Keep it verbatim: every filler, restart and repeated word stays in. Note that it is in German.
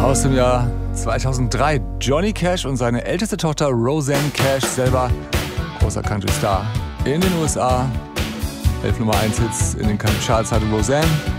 aus dem Jahr zweitausenddrei. Johnny Cash und seine älteste Tochter Rosanne Cash, selber großer Country-Star in den U S A. Elf Nummer eins Hits in den Country Charts hatte Rosanne.